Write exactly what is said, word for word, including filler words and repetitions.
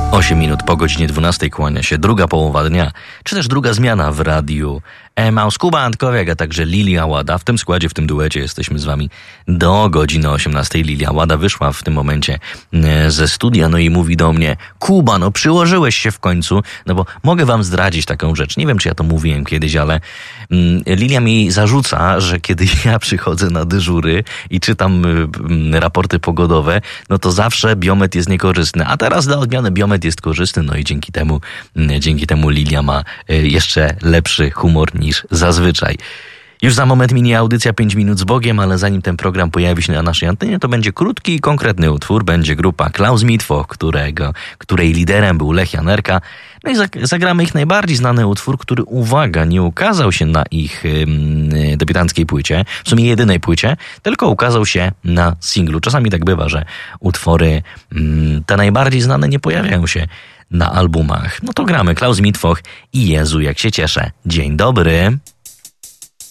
osiem minut po godzinie dwunastej kłania się druga połowa dnia, czy też druga zmiana w radiu Emaus. Kuba Antkowiak, a także Lilia Łada. W tym składzie, w tym duecie jesteśmy z wami do godziny osiemnastej. Lilia Łada wyszła w tym momencie ze studia, no i mówi do mnie: Kuba, no przyłożyłeś się w końcu, no bo mogę wam zdradzić taką rzecz. Nie wiem, czy ja to mówiłem kiedyś, ale mm, Lilia mi zarzuca, że kiedy ja przychodzę na dyżury i czytam mm, raporty pogodowe, no to zawsze biomet jest niekorzystny. A teraz dla odmiany biomet jest korzystny, no i dzięki temu, mm, dzięki temu Lilia ma y, jeszcze lepszy humor niż zazwyczaj. Już za moment minie audycja pięć minut z Bogiem, ale zanim ten program pojawi się na naszej antenie, to będzie krótki i konkretny utwór. Będzie grupa Klaus Mitwoch, którego, której liderem był Lech Janerka. No i zagramy ich najbardziej znany utwór, który, uwaga, nie ukazał się na ich yy, debiutanckiej płycie, w sumie jedynej płycie, tylko ukazał się na singlu. Czasami tak bywa, że utwory yy, te najbardziej znane nie pojawiają się na albumach. No to gramy Klaus Mitwoch i Jezu, jak się cieszę. Dzień dobry.